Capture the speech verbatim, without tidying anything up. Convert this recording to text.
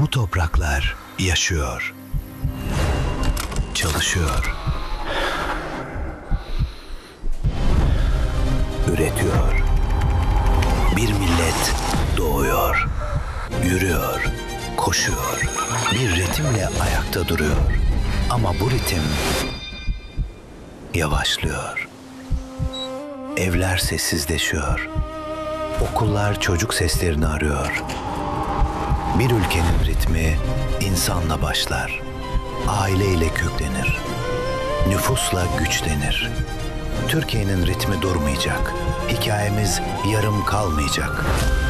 Bu topraklar yaşıyor, çalışıyor, üretiyor. Bir millet doğuyor, yürüyor, koşuyor. Bir ritimle ayakta duruyor. Ama bu ritim yavaşlıyor. Evler sessizleşiyor. Okullar çocuk seslerini arıyor. Bir ülkenin ritmi insanla başlar. Aileyle köklenir. Nüfusla güçlenir. Türkiye'nin ritmi durmayacak. Hikayemiz yarım kalmayacak.